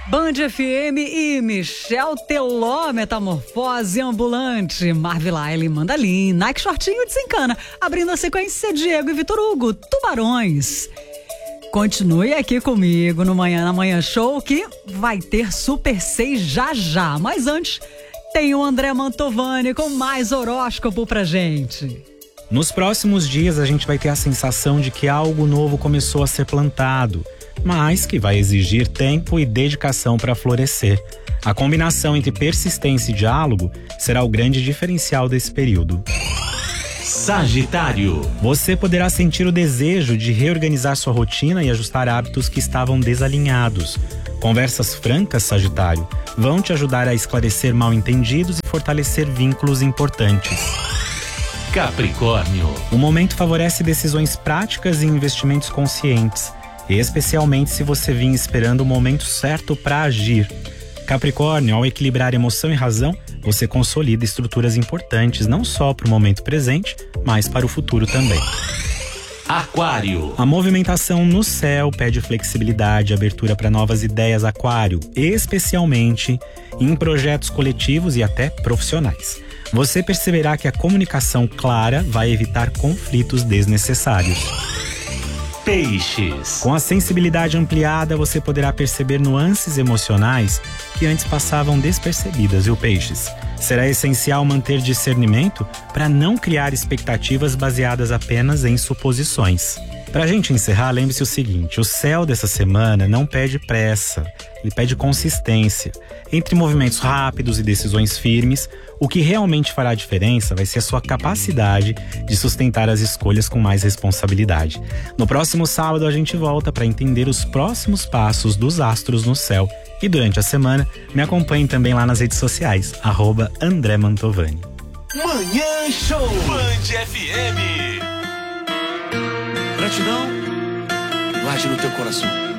Band FM e Michel Teló, Metamorfose Ambulante, Marvilaile, Mandalim, Nike Shortinho Desencana, abrindo a sequência Diego e Vitor Hugo, Tubarões. Continue aqui comigo no Manhã na Manhã Show, que vai ter Super 6 já. Mas antes, tem o André Mantovani com mais horóscopo pra gente. Nos próximos dias a gente vai ter a sensação de que algo novo começou a ser plantado, mas que vai exigir tempo e dedicação para florescer. A combinação entre persistência e diálogo será o grande diferencial desse período. Sagitário. Você poderá sentir o desejo de reorganizar sua rotina e ajustar hábitos que estavam desalinhados. Conversas francas, Sagitário, vão te ajudar a esclarecer mal-entendidos e fortalecer vínculos importantes. Capricórnio. O momento favorece decisões práticas e investimentos conscientes, especialmente se você vinha esperando o momento certo para agir. Capricórnio, ao equilibrar emoção e razão, você consolida estruturas importantes não só para o momento presente, mas para o futuro também. Aquário. A movimentação no céu pede flexibilidade e abertura para novas ideias, Aquário, especialmente em projetos coletivos e até profissionais. Você perceberá que a comunicação clara vai evitar conflitos desnecessários. Peixes. Com a sensibilidade ampliada, você poderá perceber nuances emocionais que antes passavam despercebidas, viu, Peixes? Será essencial manter discernimento para não criar expectativas baseadas apenas em suposições. Pra gente encerrar, lembre-se o seguinte: o céu dessa semana não pede pressa, ele pede consistência. Entre movimentos rápidos e decisões firmes, o que realmente fará a diferença vai ser a sua capacidade de sustentar as escolhas com mais responsabilidade. No próximo sábado a gente volta para entender os próximos passos dos astros no céu. E durante a semana, me acompanhe também lá nas redes sociais, @André Mantovani. Manhã Show Band FM. Gratidão, guarde no teu coração.